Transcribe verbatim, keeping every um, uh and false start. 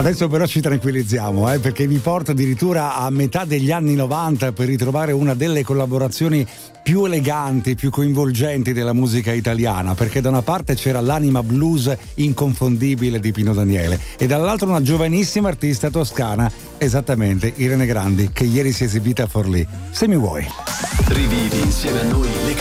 Adesso però ci tranquillizziamo, eh, perché vi porto addirittura a metà degli anni novanta per ritrovare una delle collaborazioni più eleganti, più coinvolgenti della musica italiana, perché da una parte c'era l'anima blues inconfondibile di Pino Daniele e dall'altra una giovanissima artista toscana, esattamente Irene Grandi, che ieri si è esibita a Forlì. Se mi vuoi. Rivivi insieme a noi le